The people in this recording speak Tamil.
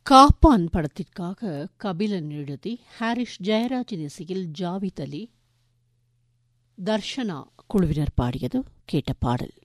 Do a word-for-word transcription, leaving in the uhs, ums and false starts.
காப்பான் படத்திற்காக கபிலன் எழுதி ஹாரிஸ் ஜெயராஜின் இசையில் ஜாவித் அலி, தர்ஷனா குழுவினர் பாடியது கேட்ட பாடல்.